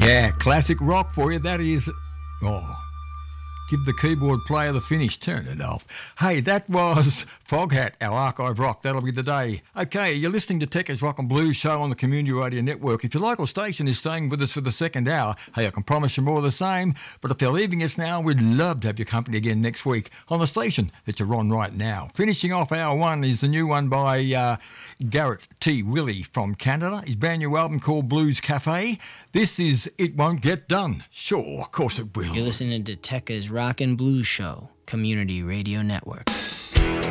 Yeah, classic rock for you. That is... Oh, give the keyboard player the finish. Turn it off. Hey, that was Foghat, our archive rock. That'll be the day. Okay, you're listening to Techers Rock and Blues show on the Community Radio Network. If your local station is staying with us for the second hour, hey, I can promise you more of the same. But if they're leaving us now, we'd love to have your company again next week on the station that you're on right now. Finishing off hour one is the new one by Garrett T. Willie from Canada. His brand new album called Blues Cafe. This is It Won't Get Done. Sure, of course it will. You're listening to Tekka's Rock and Blues Show, Community Radio Network.